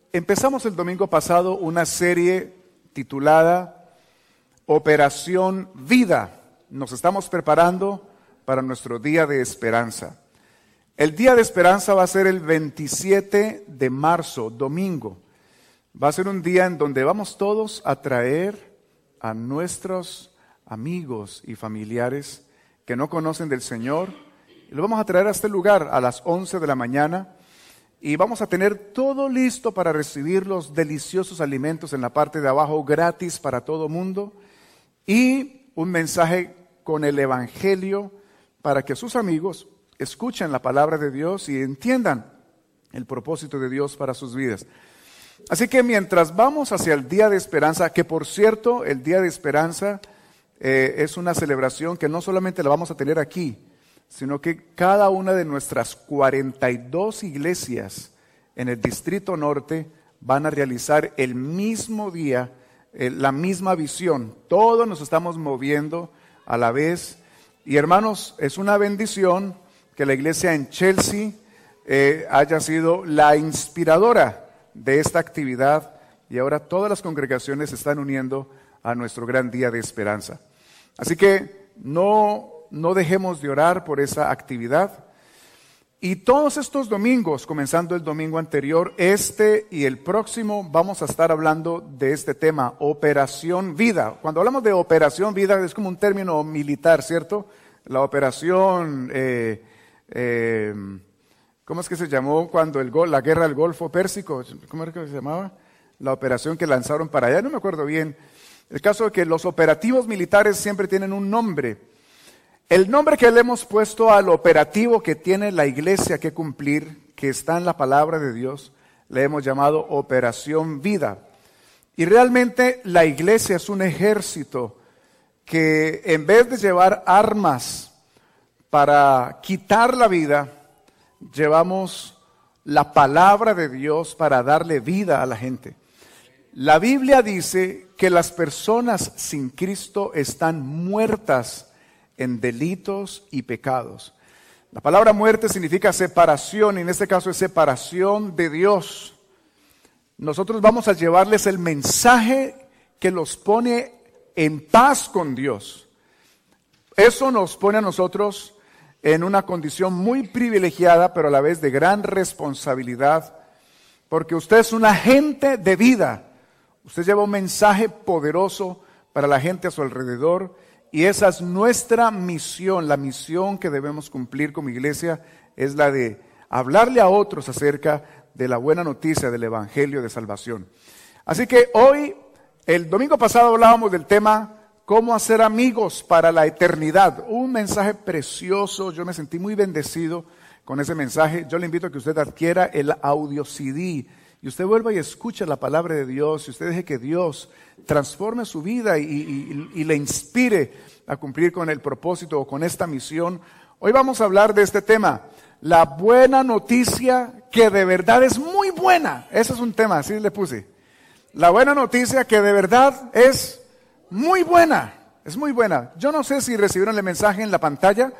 Empezamos el domingo pasado una serie titulada Operación Vida. Nos estamos preparando para nuestro día de esperanza. El día de esperanza va a ser el 27 de marzo, domingo. Va a ser un día en donde vamos todos a traer a nuestros amigos y familiares que no conocen del Señor. Y lo vamos a traer a este lugar a las 11 de la mañana. Y vamos a tener todo listo para recibir los deliciosos alimentos en la parte de abajo, gratis para todo mundo. Y un mensaje con el Evangelio para que sus amigos escuchen la palabra de Dios y entiendan el propósito de Dios para sus vidas. Así que mientras vamos hacia el Día de Esperanza, que por cierto, el Día de Esperanza es una celebración que no solamente la vamos a tener aquí, sino que cada una de nuestras 42 iglesias en el Distrito Norte van a realizar el mismo día, la misma visión. Todos nos estamos moviendo a la vez. Y hermanos, es una bendición que la iglesia en Chelsea haya sido la inspiradora de esta actividad y ahora todas las congregaciones se están uniendo a nuestro gran día de esperanza. Así que no dejemos de orar por esa actividad. Y todos estos domingos, comenzando el domingo anterior, este y el próximo, vamos a estar hablando de este tema, Operación Vida. Cuando hablamos de Operación Vida es como un término militar, ¿cierto? La operación, ¿cómo es que se llamó cuando la guerra del Golfo Pérsico? ¿Cómo era que se llamaba? La operación que lanzaron para allá, no me acuerdo bien. El caso es que los operativos militares siempre tienen un nombre. El nombre que le hemos puesto al operativo que tiene la iglesia que cumplir, que está en la palabra de Dios, le hemos llamado Operación Vida. Y realmente la iglesia es un ejército que en vez de llevar armas para quitar la vida, llevamos la palabra de Dios para darle vida a la gente. La Biblia dice que las personas sin Cristo están muertas en delitos y pecados. La palabra muerte significa separación, y en este caso es separación de Dios. Nosotros vamos a llevarles el mensaje que los pone en paz con Dios. Eso nos pone a nosotros en una condición muy privilegiada, pero a la vez de gran responsabilidad, porque usted es un agente de vida. Usted lleva un mensaje poderoso para la gente a su alrededor. Y esa es nuestra misión, la misión que debemos cumplir como iglesia es la de hablarle a otros acerca de la buena noticia del Evangelio de salvación. Así que hoy, el domingo pasado hablábamos del tema cómo hacer amigos para la eternidad. Un mensaje precioso, yo me sentí muy bendecido con ese mensaje. Yo le invito a que usted adquiera el audio CD y usted vuelva y escuche la palabra de Dios y usted deje que Dios transforme su vida y le inspire a cumplir con el propósito o con esta misión. Hoy vamos a hablar de este tema, la buena noticia que de verdad es muy buena. Ese es un tema, así le puse. La buena noticia que de verdad es muy buena, es muy buena. Yo no sé si recibieron el mensaje en la pantalla.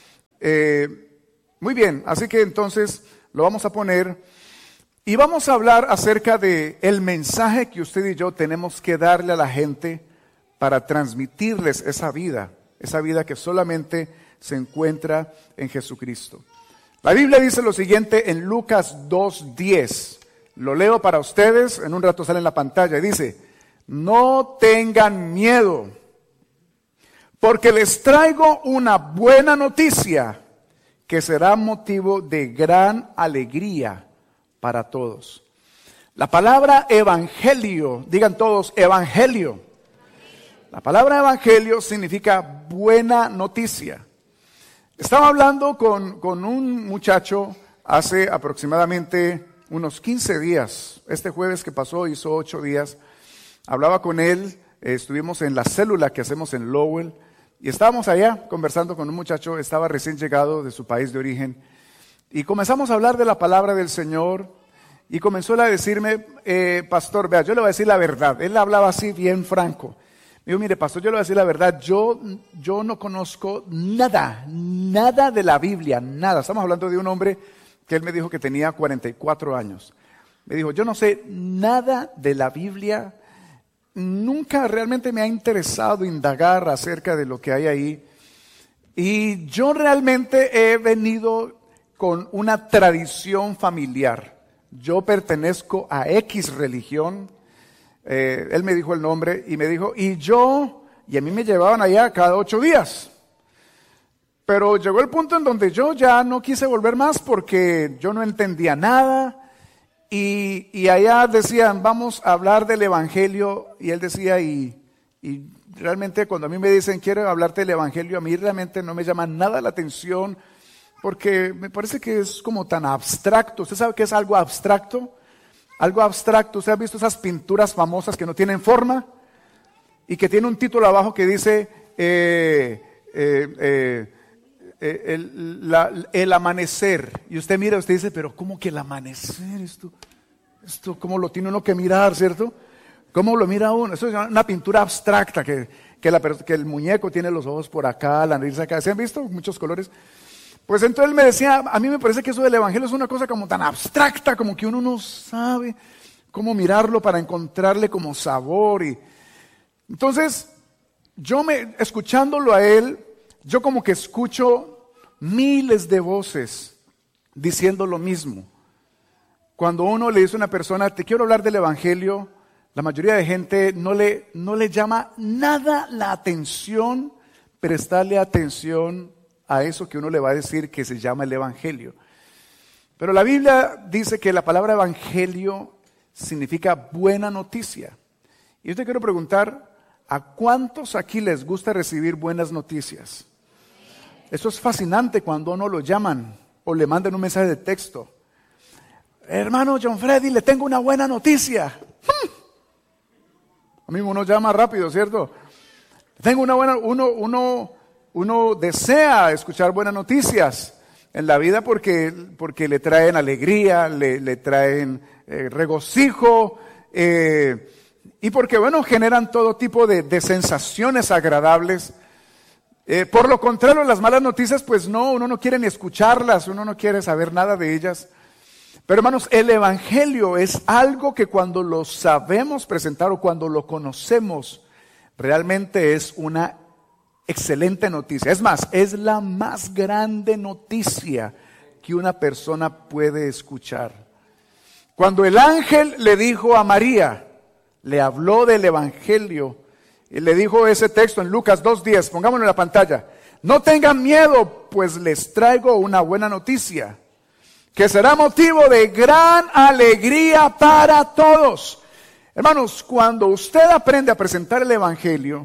Muy bien, así que entonces lo vamos a poner. Y vamos a hablar acerca de el mensaje que usted y yo tenemos que darle a la gente para transmitirles esa vida que solamente se encuentra en Jesucristo. La Biblia dice lo siguiente en Lucas 2:10. Lo leo para ustedes, en un rato sale en la pantalla. Dice, no tengan miedo, porque les traigo una buena noticia que será motivo de gran alegría para todos. La palabra evangelio, digan todos evangelio. La palabra evangelio significa buena noticia. Estaba hablando con un muchacho hace aproximadamente unos 15 días. Este jueves que pasó hizo 8 días. Hablaba con él, estuvimos en la célula que hacemos en Lowell y estábamos allá conversando con un muchacho, estaba recién llegado de su país de origen. Y comenzamos a hablar de la palabra del Señor y comenzó a decirme, pastor, vea, yo le voy a decir la verdad. Él hablaba así bien franco. Me dijo, mire, pastor, yo le voy a decir la verdad, yo no conozco nada de la Biblia, nada. Estamos hablando de un hombre que él me dijo que tenía 44 años. Me dijo, yo no sé nada de la Biblia, nunca realmente me ha interesado indagar acerca de lo que hay ahí. Y yo realmente he venido con una tradición familiar. Yo pertenezco a X religión. Él me dijo el nombre y me dijo, y a mí me llevaban allá cada 8 días. Pero llegó el punto en donde yo ya no quise volver más porque yo no entendía nada. Y allá decían, vamos a hablar del Evangelio. Y él decía, y realmente cuando a mí me dicen, quiero hablarte del Evangelio, a mí realmente no me llama nada la atención porque me parece que es como tan abstracto. ¿Usted sabe qué es algo abstracto? Algo abstracto. ¿Usted ha visto esas pinturas famosas que no tienen forma? Y que tiene un título abajo que dice, el amanecer. Y usted mira, usted dice, pero ¿cómo que el amanecer? Esto ¿cómo lo tiene uno que mirar, cierto? ¿Cómo lo mira uno? Eso es una pintura abstracta que el muñeco tiene los ojos por acá, la nariz acá. ¿Se han visto? Muchos colores. Pues entonces él me decía, a mí me parece que eso del Evangelio es una cosa como tan abstracta, como que uno no sabe cómo mirarlo para encontrarle como sabor. Y entonces, escuchándolo a él, yo como que escucho miles de voces diciendo lo mismo. Cuando uno le dice a una persona, te quiero hablar del Evangelio, la mayoría de gente no le llama nada la atención, prestarle atención a eso que uno le va a decir que se llama el Evangelio. Pero la Biblia dice que la palabra Evangelio significa buena noticia. Y yo te quiero preguntar, ¿a cuántos aquí les gusta recibir buenas noticias? Eso es fascinante cuando uno lo llaman o le mandan un mensaje de texto. Hermano John Freddy, le tengo una buena noticia. A mí uno llama rápido, ¿cierto? Tengo una buena, uno desea escuchar buenas noticias en la vida porque le traen alegría, le traen regocijo, y porque, bueno, generan todo tipo de sensaciones agradables. Por lo contrario, las malas noticias, pues no, uno no quiere ni escucharlas, uno no quiere saber nada de ellas. Pero hermanos, el Evangelio es algo que cuando lo sabemos presentar o cuando lo conocemos, realmente es una excelente noticia. Es más, es la más grande noticia que una persona puede escuchar. Cuando el ángel le dijo a María, le habló del Evangelio, y le dijo ese texto en Lucas 2:10, pongámoslo en la pantalla. No tengan miedo, pues les traigo una buena noticia, que será motivo de gran alegría para todos. Hermanos, cuando usted aprende a presentar el Evangelio,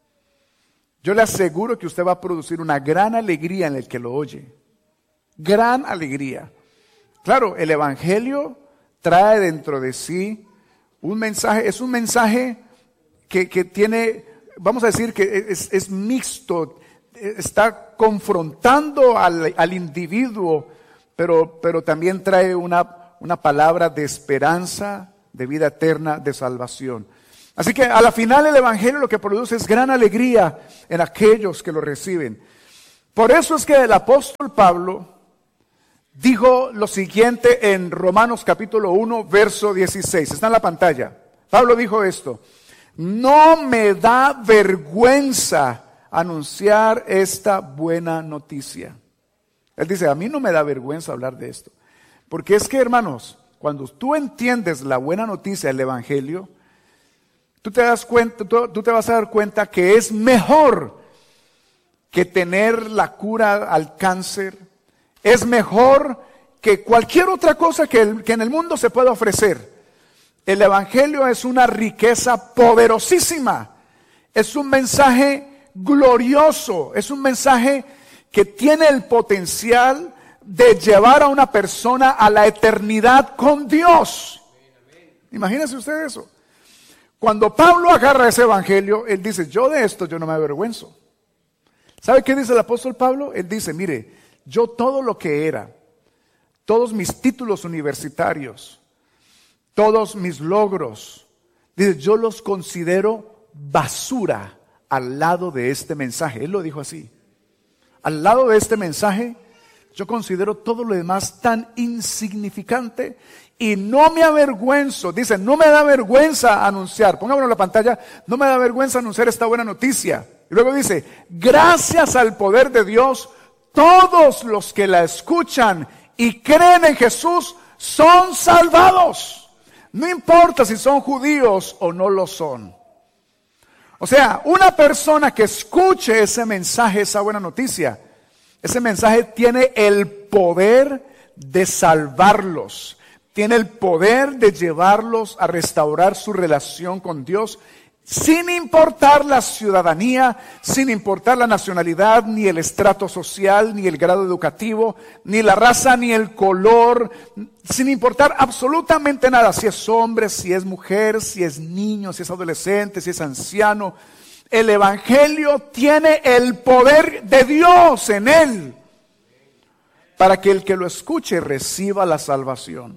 yo le aseguro que usted va a producir una gran alegría en el que lo oye. Gran alegría. Claro, el Evangelio trae dentro de sí un mensaje, es un mensaje que tiene, vamos a decir que es mixto, está confrontando al individuo, pero también trae una palabra de esperanza, de vida eterna, de salvación. Así que a la final el Evangelio lo que produce es gran alegría en aquellos que lo reciben. Por eso es que el apóstol Pablo dijo lo siguiente en Romanos capítulo 1, verso 16. Está en la pantalla. Pablo dijo esto: no me da vergüenza anunciar esta buena noticia. Él dice, a mí no me da vergüenza hablar de esto. Porque es que, hermanos, cuando tú entiendes la buena noticia del Evangelio, tú te vas a dar cuenta que es mejor que tener la cura al cáncer. Es mejor que cualquier otra cosa que en el mundo se pueda ofrecer. El Evangelio es una riqueza poderosísima. Es un mensaje glorioso. Es un mensaje que tiene el potencial de llevar a una persona a la eternidad con Dios. Imagínense usted eso. Cuando Pablo agarra ese Evangelio, él dice, yo de esto yo no me avergüenzo. ¿Sabe qué dice el apóstol Pablo? Él dice, mire, yo todo lo que era, todos mis títulos universitarios, todos mis logros, dice, yo los considero basura al lado de este mensaje. Él lo dijo así. Al lado de este mensaje, Yo considero todo lo demás tan insignificante y no me avergüenzo. Dice, no me da vergüenza anunciar. Pongámoslo en la pantalla. No me da vergüenza anunciar esta buena noticia. Y luego dice, gracias al poder de Dios, todos los que la escuchan y creen en Jesús son salvados. No importa si son judíos o no lo son. O sea, una persona que escuche ese mensaje, esa buena noticia, ese mensaje tiene el poder de salvarlos. Tiene el poder de llevarlos a restaurar su relación con Dios, sin importar la ciudadanía, sin importar la nacionalidad, ni el estrato social, ni el grado educativo, ni la raza, ni el color, sin importar absolutamente nada, si es hombre, si es mujer, si es niño, si es adolescente, si es anciano. El Evangelio tiene el poder de Dios en él, para que el que lo escuche reciba la salvación.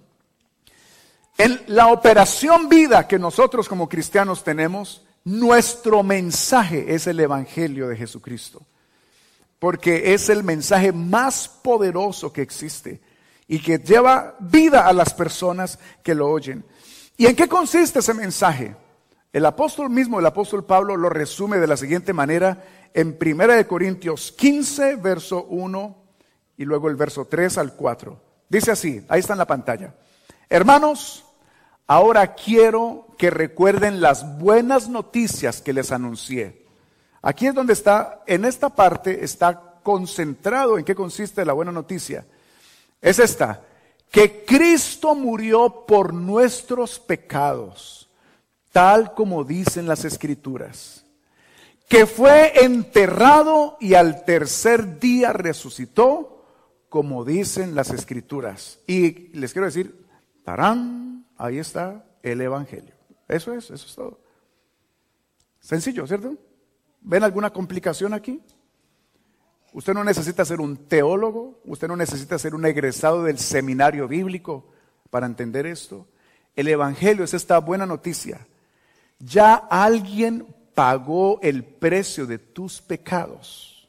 En la operación vida que nosotros como cristianos tenemos, nuestro mensaje es el Evangelio de Jesucristo. Porque es el mensaje más poderoso que existe y que lleva vida a las personas que lo oyen. ¿Y en qué consiste ese mensaje? El apóstol Pablo, lo resume de la siguiente manera en 1 Corintios 15, verso 1 y luego el verso 3 al 4. Dice así, ahí está en la pantalla. Hermanos, ahora quiero que recuerden las buenas noticias que les anuncié. Aquí es donde está, en esta parte está concentrado en qué consiste la buena noticia. Es esta, que Cristo murió por nuestros pecados, tal como dicen las Escrituras, que fue enterrado y al tercer día resucitó, como dicen las Escrituras. Y les quiero decir, ¡tarán! Ahí está el Evangelio. Eso es todo. Sencillo, ¿cierto? ¿Ven alguna complicación aquí? Usted no necesita ser un teólogo, usted no necesita ser un egresado del seminario bíblico para entender esto. El Evangelio es esta buena noticia. Ya alguien pagó el precio de tus pecados.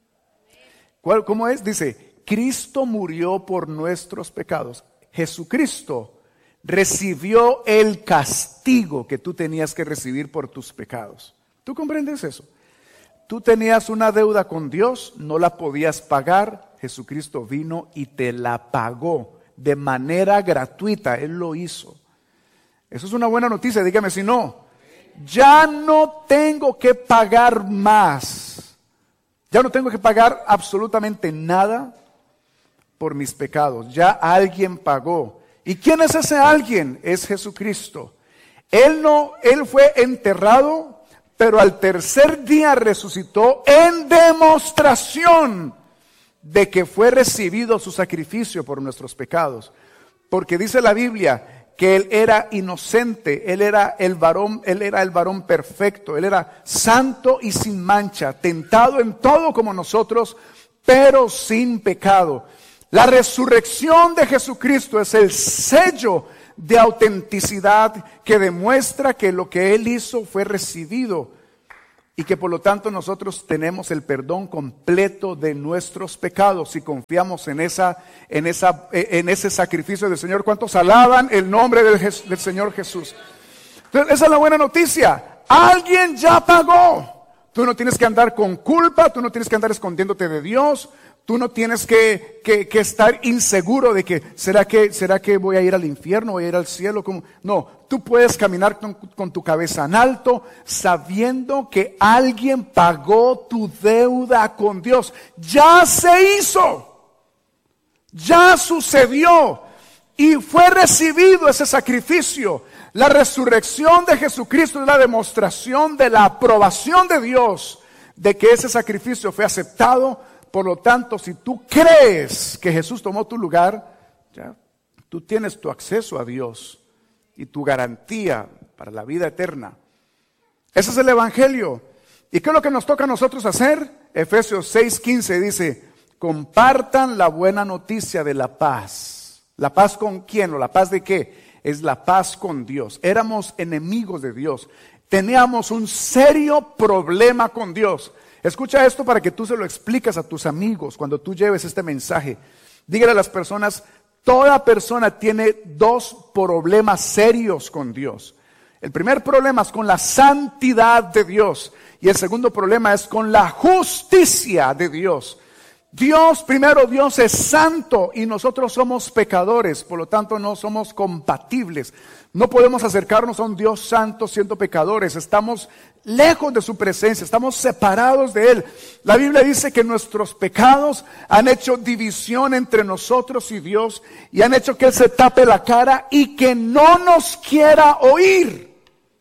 ¿Cómo es? Dice, Cristo murió por nuestros pecados. Jesucristo recibió el castigo que tú tenías que recibir por tus pecados. ¿Tú comprendes eso? Tú tenías una deuda con Dios, no la podías pagar. Jesucristo vino y te la pagó de manera gratuita. Él lo hizo. Eso es una buena noticia, dígame si no. Ya no tengo que pagar más. Ya no tengo que pagar absolutamente nada por mis pecados. Ya alguien pagó. ¿Y quién es ese alguien? Es Jesucristo. Él fue enterrado, pero al tercer día resucitó en demostración de que fue recibido su sacrificio por nuestros pecados. Porque dice la Biblia que él era inocente, él era el varón perfecto, él era santo y sin mancha, tentado en todo como nosotros, pero sin pecado. La resurrección de Jesucristo es el sello de autenticidad que demuestra que lo que Él hizo fue recibido y que por lo tanto nosotros tenemos el perdón completo de nuestros pecados y confiamos en ese sacrificio del Señor. ¿Cuántos alaban el nombre del Señor Jesús? Entonces, esa es la buena noticia. Alguien ya pagó. Tú no tienes que andar con culpa, tú no tienes que andar escondiéndote de Dios. Tú no tienes que estar inseguro de que ¿será que voy a ir al infierno, voy a ir al cielo? No, tú puedes caminar con tu cabeza en alto sabiendo que alguien pagó tu deuda con Dios. Ya se hizo, ya sucedió y fue recibido ese sacrificio. La resurrección de Jesucristo es la demostración de la aprobación de Dios de que ese sacrificio fue aceptado. Por lo tanto, si tú crees que Jesús tomó tu lugar, ya tú tienes tu acceso a Dios y tu garantía para la vida eterna. Ese es el Evangelio. ¿Y qué es lo que nos toca a nosotros hacer? Efesios 6:15 dice, compartan la buena noticia de la paz. ¿La paz con quién o la paz de qué? Es la paz con Dios. Éramos enemigos de Dios. Teníamos un serio problema con Dios. Escucha esto para que tú se lo expliques a tus amigos cuando tú lleves este mensaje. Dígale a las personas, toda persona tiene dos problemas serios con Dios. El primer problema es con la santidad de Dios y el segundo problema es con la justicia de Dios. Dios es santo y nosotros somos pecadores, por lo tanto no somos compatibles. No podemos acercarnos a un Dios santo siendo pecadores, estamos lejos de su presencia, estamos separados de Él. La Biblia dice que nuestros pecados han hecho división entre nosotros y Dios y han hecho que Él se tape la cara y que no nos quiera oír.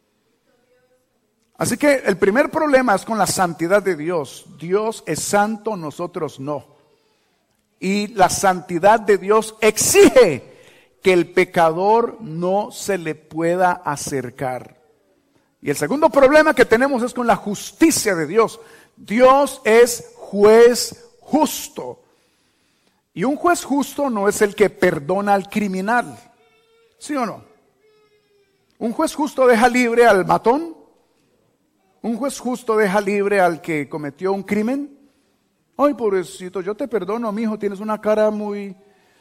Así que el primer problema es con la santidad de Dios. Dios es santo, nosotros no. Y la santidad de Dios exige que el pecador no se le pueda acercar. Y el segundo problema que tenemos es con la justicia de Dios. Dios es juez justo. Y un juez justo no es el que perdona al criminal. ¿Sí o no? Un juez justo deja libre al matón. ¿Un juez justo deja libre al que cometió un crimen? Ay, pobrecito, yo te perdono, mijo, tienes una cara muy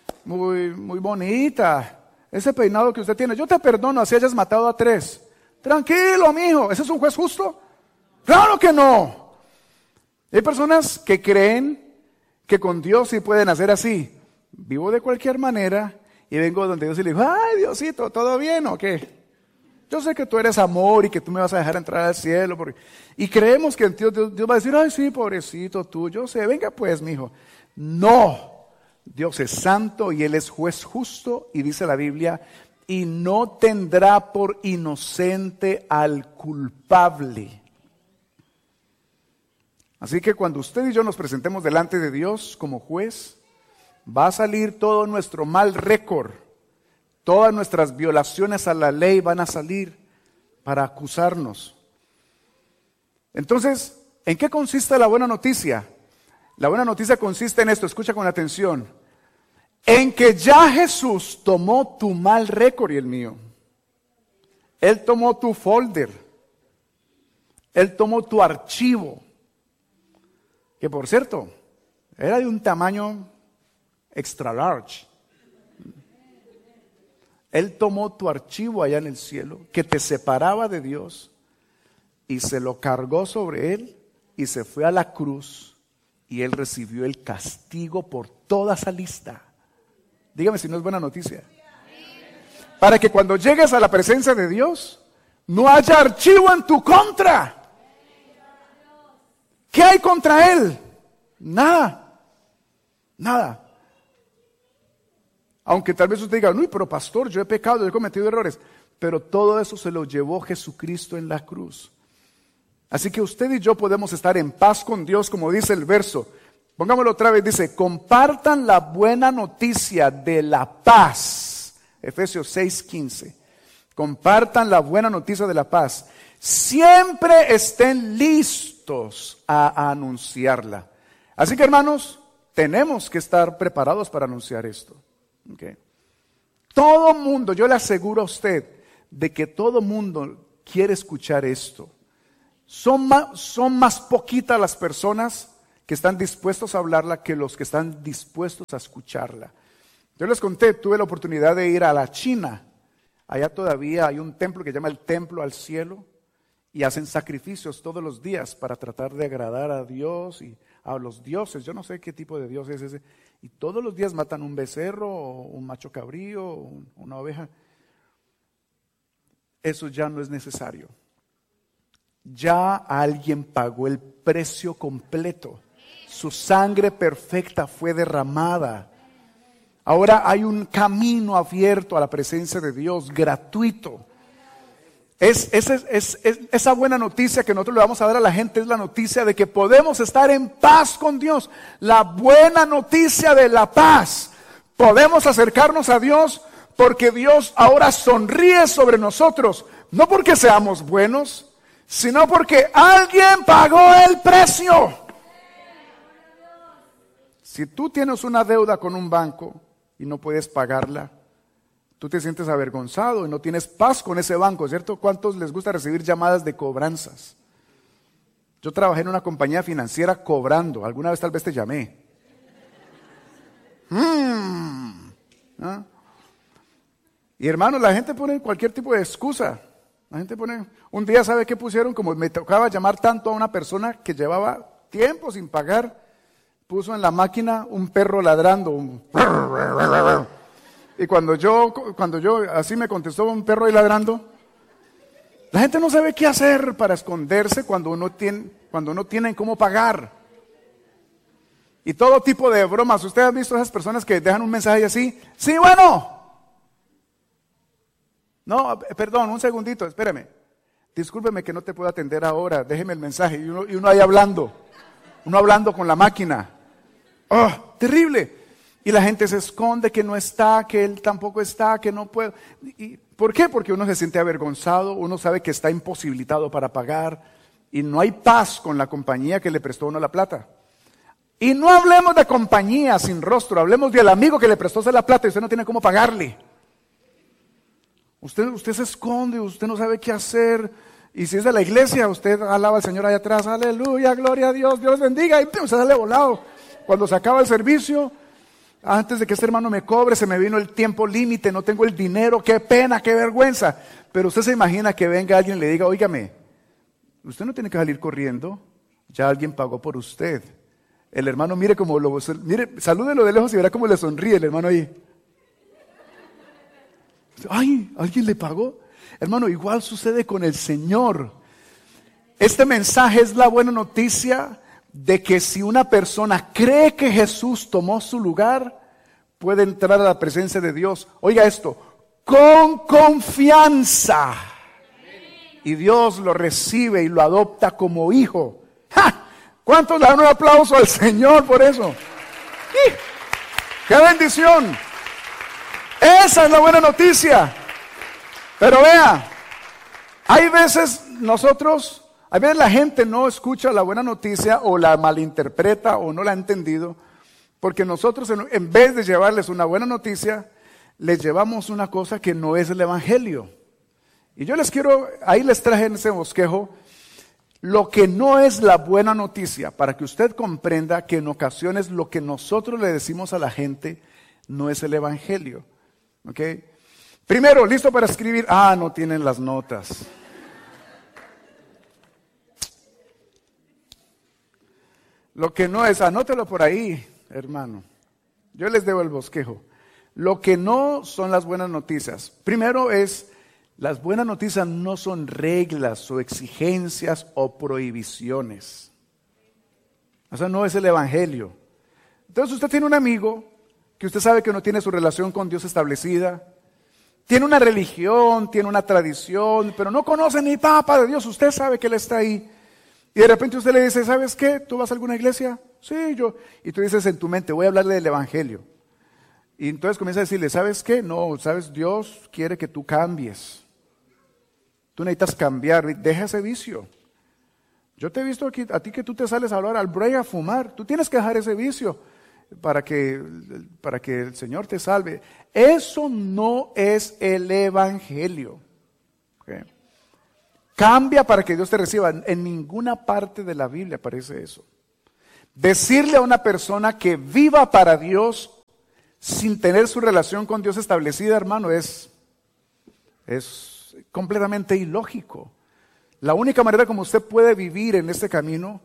bonita. Ese peinado que usted tiene, yo te perdono, así hayas matado a 3. Tranquilo, mijo, ¿ese es un juez justo? ¡Claro que no! Hay personas que creen que con Dios sí pueden hacer así. Vivo de cualquier manera y vengo donde Dios y le digo, ay, Diosito, ¿todo bien o qué? Yo sé que tú eres amor y que tú me vas a dejar entrar al cielo. Y creemos que Dios va a decir, ay, sí, pobrecito tú, yo sé, venga pues, mijo. No, Dios es santo y Él es juez justo y dice la Biblia, y no tendrá por inocente al culpable. Así que cuando usted y yo nos presentemos delante de Dios como juez, va a salir todo nuestro mal récord. Todas nuestras violaciones a la ley van a salir para acusarnos. Entonces, ¿en qué consiste la buena noticia? La buena noticia consiste en esto, escucha con atención. En que ya Jesús tomó tu mal récord y el mío. Él tomó tu folder. Él tomó tu archivo. Que por cierto, era de un tamaño extra large. Él tomó tu archivo allá en el cielo, que te separaba de Dios, y se lo cargó sobre Él, y se fue a la cruz, y Él recibió el castigo por toda esa lista. Dígame si no es buena noticia. Para que cuando llegues a la presencia de Dios, no haya archivo en tu contra. ¿Qué hay contra Él? Nada. Nada. Aunque tal vez usted diga, uy, pero pastor, yo he pecado, yo he cometido errores. Pero todo eso se lo llevó Jesucristo en la cruz. Así que usted y yo podemos estar en paz con Dios, como dice el verso. Pongámoslo otra vez, dice, compartan la buena noticia de la paz. Efesios 6:15. Compartan la buena noticia de la paz. Siempre estén listos a anunciarla. Así que hermanos, tenemos que estar preparados para anunciar esto. Okay. Todo mundo, yo le aseguro a usted de que todo mundo quiere escuchar esto. Son más poquitas las personas que están dispuestos a hablarla que los que están dispuestos a escucharla. Yo les conté, tuve la oportunidad de ir a la China. Allá todavía hay un templo que se llama el Templo al Cielo y hacen sacrificios todos los días para tratar de agradar a Dios y a los dioses. Yo no sé qué tipo de dios es ese. Y todos los días matan un becerro, o un macho cabrío, o una oveja. Eso ya no es necesario. Ya alguien pagó el precio completo. Su sangre perfecta fue derramada. Ahora hay un camino abierto a la presencia de Dios, gratuito. Esa buena noticia que nosotros le vamos a dar a la gente es la noticia de que podemos estar en paz con Dios. La buena noticia de la paz. Podemos acercarnos a Dios porque Dios ahora sonríe sobre nosotros. No porque seamos buenos, sino porque alguien pagó el precio. Si tú tienes una deuda con un banco y no puedes pagarla, tú te sientes avergonzado y no tienes paz con ese banco, ¿cierto? ¿Cuántos les gusta recibir llamadas de cobranzas? Yo trabajé en una compañía financiera cobrando. Alguna vez tal vez te llamé. ¿Ah? Y hermanos, la gente pone cualquier tipo de excusa. La gente pone, un día, ¿sabe qué pusieron? Como me tocaba llamar tanto a una persona que llevaba tiempo sin pagar, puso en la máquina un perro ladrando. Y cuando yo, así me contestó un perro ahí ladrando, la gente no sabe qué hacer para esconderse cuando no tienen cómo pagar. Y todo tipo de bromas. ¿Usted ha visto a esas personas que dejan un mensaje así? Sí, bueno. No, perdón, un segundito, espérame. Discúlpeme que no te puedo atender ahora, déjeme el mensaje. Y uno ahí hablando, con la máquina. ¡Oh, terrible! Y la gente se esconde que no está, que él tampoco está, que no puede. ¿Y por qué? Porque uno se siente avergonzado, uno sabe que está imposibilitado para pagar y no hay paz con la compañía que le prestó a uno la plata. Y no hablemos de compañía sin rostro, hablemos del amigo que le prestó la plata y usted no tiene cómo pagarle. Usted se esconde, usted no sabe qué hacer. Y si es de la iglesia, usted alaba al Señor allá atrás, aleluya, gloria a Dios, Dios bendiga, y usted sale volado. Cuando se acaba el servicio, antes de que este hermano me cobre, se me vino el tiempo límite, no tengo el dinero, qué pena, qué vergüenza. Pero usted se imagina que venga alguien y le diga, óigame, usted no tiene que salir corriendo, ya alguien pagó por usted. El hermano mire, salúdelo de lejos y verá cómo le sonríe el hermano ahí. Ay, ¿alguien le pagó? Hermano, igual sucede con el Señor. Este mensaje es la buena noticia de que si una persona cree que Jesús tomó su lugar, puede entrar a la presencia de Dios. Oiga esto, con confianza. Y Dios lo recibe y lo adopta como hijo. ¡Ja! ¿Cuántos le dan un aplauso al Señor por eso? ¡Sí! ¡Qué bendición! Esa es la buena noticia. Pero vea, hay veces la gente no escucha la buena noticia o la malinterpreta o no la ha entendido, porque nosotros en vez de llevarles una buena noticia, les llevamos una cosa que no es el evangelio. Y yo ahí les traje en ese bosquejo lo que no es la buena noticia, para que usted comprenda que en ocasiones lo que nosotros le decimos a la gente no es el evangelio. ¿Ok? Primero, listo para escribir. No tienen las notas. Lo que no es, anótelo por ahí, hermano. Yo les debo el bosquejo. Lo que no son las buenas noticias. Primero las buenas noticias no son reglas o exigencias o prohibiciones. O sea, no es el evangelio. Entonces usted tiene un amigo que usted sabe que no tiene su relación con Dios establecida, tiene una religión, tiene una tradición, pero no conoce ni papa de Dios, usted sabe que Él está ahí. Y de repente usted le dice, ¿sabes qué? ¿Tú vas a alguna iglesia? Sí, yo. Y tú dices en tu mente, voy a hablarle del evangelio. Y entonces comienza a decirle, ¿sabes qué? No, ¿sabes? Dios quiere que tú cambies. Tú necesitas cambiar, deja ese vicio. Yo te he visto aquí, a ti que tú te sales a hablar al break a fumar, tú tienes que dejar ese vicio para que el Señor te salve. Eso no es el evangelio. ¿Okay? Cambia para que Dios te reciba. En ninguna parte de la Biblia aparece eso. Decirle a una persona que viva para Dios sin tener su relación con Dios establecida, hermano, es completamente ilógico. La única manera como usted puede vivir en este camino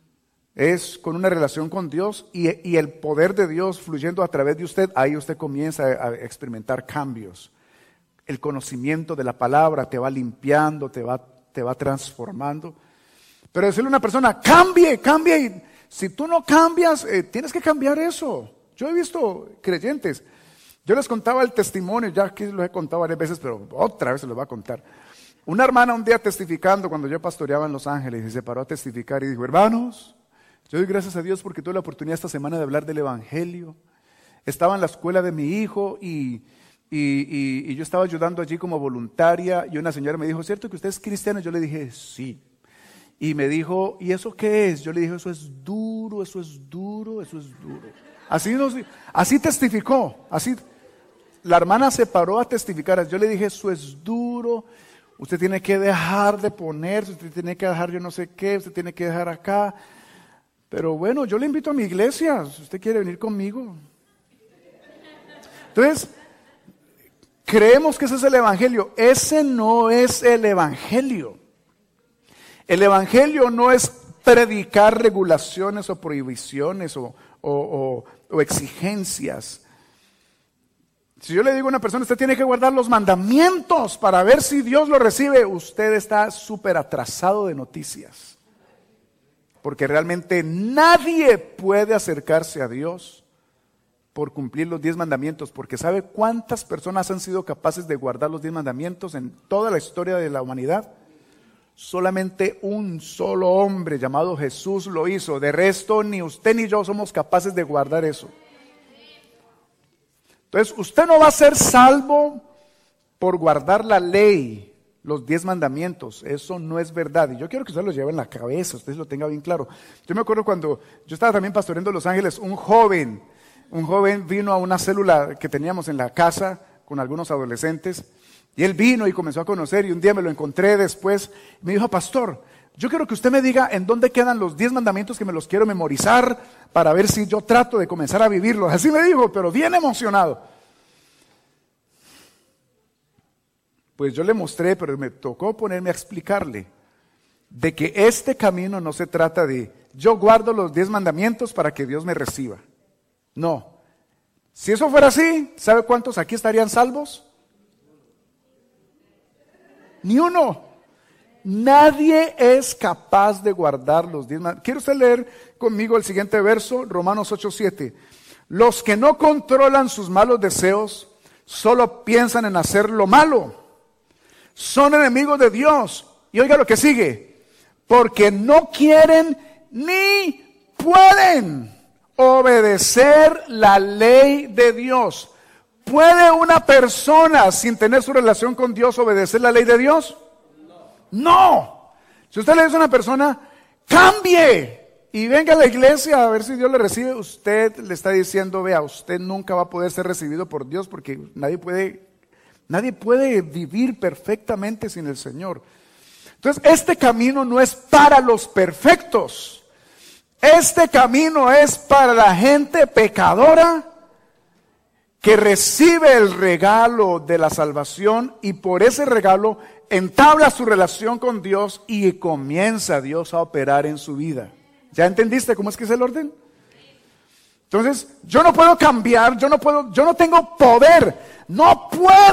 es con una relación con Dios y el poder de Dios fluyendo a través de usted. Ahí usted comienza a experimentar cambios. El conocimiento de la palabra te va limpiando, te va transformando. Pero decirle a una persona, cambie, y si tú no cambias, tienes que cambiar eso. Yo he visto creyentes, yo les contaba el testimonio, ya aquí lo he contado varias veces, pero otra vez se lo voy a contar. Una hermana un día testificando, cuando yo pastoreaba en Los Ángeles, y se paró a testificar y dijo, hermanos, yo doy gracias a Dios porque tuve la oportunidad esta semana de hablar del evangelio. Estaba en la escuela de mi hijo y yo estaba ayudando allí como voluntaria y una señora me dijo, ¿cierto que usted es cristiano? Yo le dije, sí. Y me dijo, ¿y eso qué es? Yo le dije, eso es duro, eso es duro, eso es duro. Así testificó, así. La hermana se paró a testificar. Yo le dije, eso es duro. usted tiene que dejar de ponerse, usted tiene que dejar yo no sé qué, usted tiene que dejar acá. Pero bueno, yo le invito a mi iglesia, si usted quiere venir conmigo. Entonces, creemos que ese es el evangelio. Ese no es el evangelio. El evangelio no es predicar regulaciones o prohibiciones o exigencias. Si yo le digo a una persona, usted tiene que guardar los mandamientos para ver si Dios lo recibe, usted está súper atrasado de noticias. Porque realmente nadie puede acercarse a Dios por cumplir los 10 mandamientos. Porque ¿sabe cuántas personas han sido capaces de guardar los 10 mandamientos en toda la historia de la humanidad? Solamente un solo hombre llamado Jesús lo hizo. De resto, ni usted ni yo somos capaces de guardar eso. Entonces, usted no va a ser salvo por guardar la ley, los 10 mandamientos. Eso no es verdad. Y yo quiero que usted lo lleve en la cabeza, usted lo tenga bien claro. Yo me acuerdo cuando yo estaba también pastoreando en Los Ángeles, un joven vino a una célula que teníamos en la casa con algunos adolescentes. Y él vino y comenzó a conocer, y un día me lo encontré después. Me dijo, pastor, yo quiero que usted me diga en dónde quedan los 10 mandamientos, que me los quiero memorizar para ver si yo trato de comenzar a vivirlos. Así me dijo, pero bien emocionado. Pues yo le mostré, pero me tocó ponerme a explicarle de que este camino no se trata de yo guardo los 10 mandamientos para que Dios me reciba. No. Si eso fuera así, ¿sabe cuántos aquí estarían salvos? Ni uno. Nadie es capaz de guardar los 10 mandamientos. ¿Quiere usted leer conmigo el siguiente verso? Romanos 8:7. Los que no controlan sus malos deseos, solo piensan en hacer lo malo. Son enemigos de Dios. Y oiga lo que sigue. Porque no quieren ni pueden obedecer la ley de Dios. ¿Puede una persona sin tener su relación con Dios obedecer la ley de Dios? No. Si usted le dice a una persona, cambie y venga a la iglesia a ver si Dios le recibe, usted le está diciendo, vea, usted nunca va a poder ser recibido por Dios porque nadie puede vivir perfectamente sin el Señor. Entonces, este camino no es para los perfectos. Este camino es para la gente pecadora que recibe el regalo de la salvación y por ese regalo entabla su relación con Dios y comienza Dios a operar en su vida. ¿Ya entendiste cómo es que es el orden? Entonces, yo no puedo cambiar, yo no tengo poder, no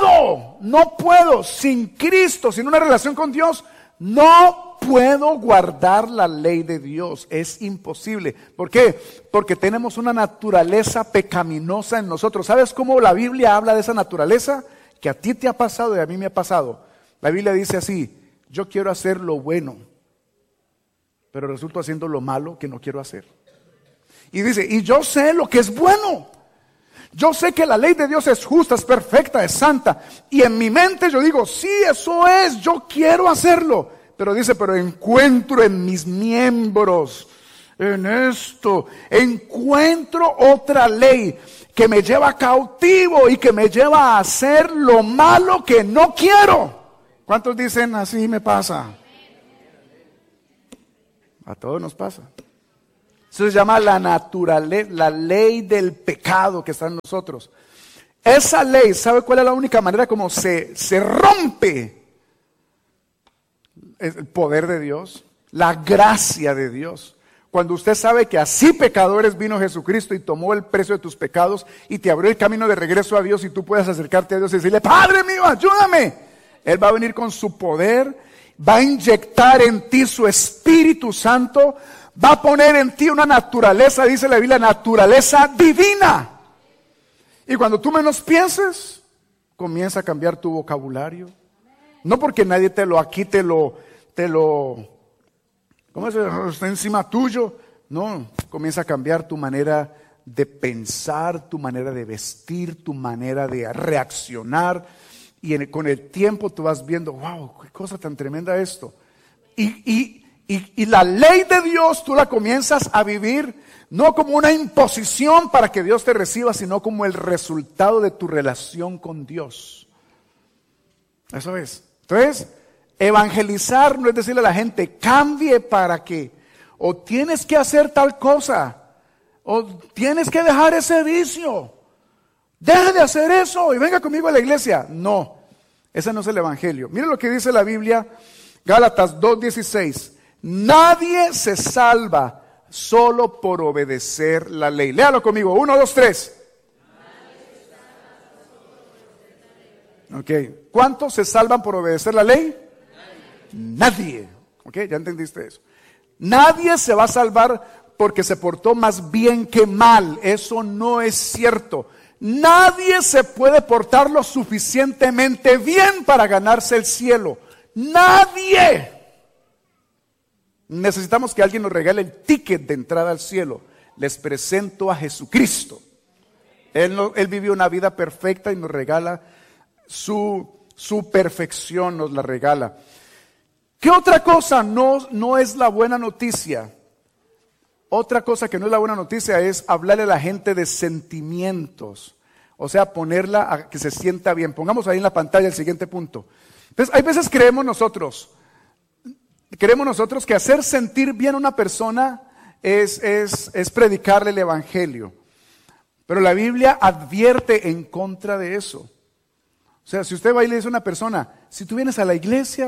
puedo, sin Cristo, sin una relación con Dios, no puedo guardar la ley de Dios, es imposible. ¿Por qué? Porque tenemos una naturaleza pecaminosa en nosotros. ¿Sabes cómo la Biblia habla de esa naturaleza? Que a ti te ha pasado y a mí me ha pasado. La Biblia dice así, yo quiero hacer lo bueno, pero resulto haciendo lo malo que no quiero hacer. Y dice, y yo sé lo que es bueno. Yo sé que la ley de Dios es justa, es perfecta, es santa. Y en mi mente yo digo, sí, eso es, yo quiero hacerlo. Pero dice, pero encuentro en mis miembros, en esto, encuentro otra ley que me lleva cautivo y que me lleva a hacer lo malo que no quiero. ¿Cuántos dicen, así me pasa? A todos nos pasa. Eso se llama la naturaleza, la ley del pecado que está en nosotros. Esa ley, ¿sabe cuál es la única manera como se rompe el poder de Dios? La gracia de Dios. Cuando usted sabe que así pecadores vino Jesucristo y tomó el precio de tus pecados y te abrió el camino de regreso a Dios y tú puedes acercarte a Dios y decirle, Padre mío, ayúdame. Él va a venir con su poder, va a inyectar en ti su Espíritu Santo, va a poner en ti una naturaleza, dice la Biblia, naturaleza divina. Y cuando tú menos pienses, comienza a cambiar tu vocabulario. No porque nadie aquí te lo, ¿cómo se dice? Está encima tuyo. No, comienza a cambiar tu manera de pensar, tu manera de vestir, tu manera de reaccionar. Y con el tiempo tú vas viendo, wow, qué cosa tan tremenda esto. Y la ley de Dios tú la comienzas a vivir no como una imposición para que Dios te reciba, sino como el resultado de tu relación con Dios. Eso es. Entonces, Evangelizar no es decirle a la gente, cambie para que, o tienes que hacer tal cosa, o tienes que dejar ese vicio, deja de hacer eso y venga conmigo a la iglesia. No, ese no es el evangelio. Mire lo que dice la Biblia, Gálatas 2:16. Nadie se salva solo por obedecer la ley. Léalo conmigo, 1, 2, 3. Ok, ¿cuántos se salvan por obedecer la ley? Nadie. Ok, ya entendiste eso. Nadie se va a salvar porque se portó más bien que mal. Eso no es cierto. Nadie se puede portar lo suficientemente bien para ganarse el cielo. Nadie. Necesitamos que alguien nos regale el ticket de entrada al cielo. Les presento a Jesucristo. Él vivió una vida perfecta y nos regala su perfección, nos la regala. ¿Qué otra cosa no es la buena noticia? Otra cosa que no es la buena noticia es hablarle a la gente de sentimientos. O sea, ponerla a que se sienta bien. Pongamos ahí en la pantalla el siguiente punto. Entonces, hay veces creemos nosotros que hacer sentir bien a una persona es predicarle el evangelio. Pero la Biblia advierte en contra de eso. O sea, si usted va y le dice a una persona, si tú vienes a la iglesia,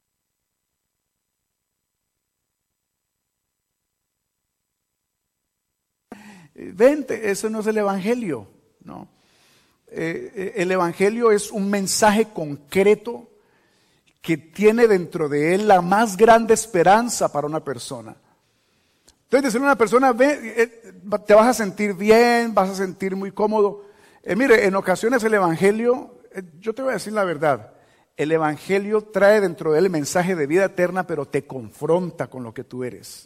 vente, eso no es el evangelio, ¿no? El evangelio es un mensaje concreto que tiene dentro de él la más grande esperanza para una persona. Entonces, decirle a una persona, te vas a sentir bien, vas a sentir muy cómodo. Mire, en ocasiones el evangelio, yo te voy a decir la verdad, el evangelio trae dentro de él el mensaje de vida eterna, pero te confronta con lo que tú eres.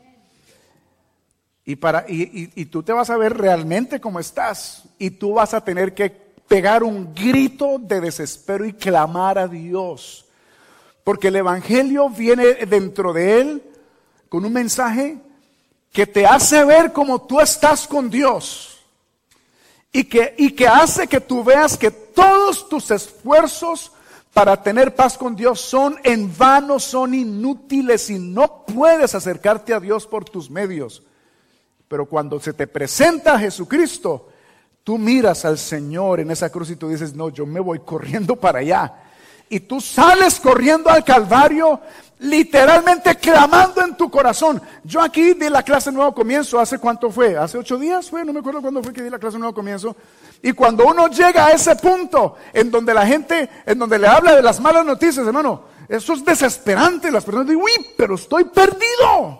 Y tú te vas a ver realmente como estás, y tú vas a tener que pegar un grito de desespero y clamar a Dios, porque el evangelio viene dentro de él con un mensaje que te hace ver como tú estás con Dios, y que hace que tú veas que todos tus esfuerzos para tener paz con Dios son en vano, son inútiles, y no puedes acercarte a Dios por tus medios. Pero cuando se te presenta a Jesucristo, tú miras al Señor en esa cruz y tú dices, no, yo me voy corriendo para allá. Y tú sales corriendo al Calvario, literalmente clamando en tu corazón. Yo aquí di la clase Nuevo Comienzo, ¿hace cuánto fue? ¿Hace 8 días fue? No me acuerdo cuándo fue que di la clase Nuevo Comienzo. Y cuando uno llega a ese punto en donde la gente, en donde le habla de las malas noticias, hermano, eso es desesperante. Las personas dicen, uy, pero estoy perdido.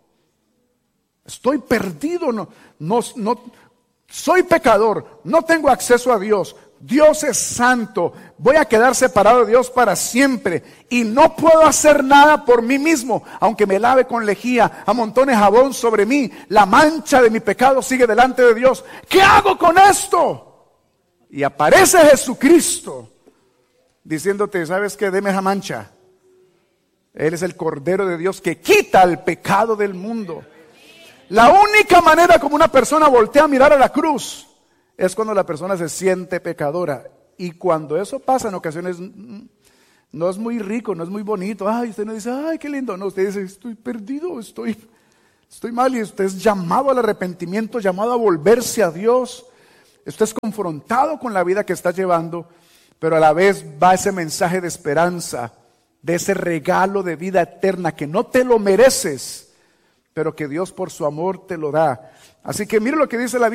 Estoy perdido, no, soy pecador, no tengo acceso a Dios, Dios es santo, voy a quedar separado de Dios para siempre y no puedo hacer nada por mí mismo, aunque me lave con lejía, amontone jabón sobre mí, la mancha de mi pecado sigue delante de Dios. ¿Qué hago con esto? Y aparece Jesucristo diciéndote, ¿sabes qué? Deme esa mancha. Él es el Cordero de Dios que quita el pecado del mundo. La única manera como una persona voltea a mirar a la cruz es cuando la persona se siente pecadora. Y cuando eso pasa en ocasiones no es muy rico, no es muy bonito. Ay, usted no dice, ay, qué lindo. No, usted dice, estoy perdido, estoy mal. Y usted es llamado al arrepentimiento, llamado a volverse a Dios. Usted es confrontado con la vida que está llevando, pero a la vez va ese mensaje de esperanza, de ese regalo de vida eterna que no te lo mereces, pero que Dios por su amor te lo da. Así que mire lo que dice la Biblia.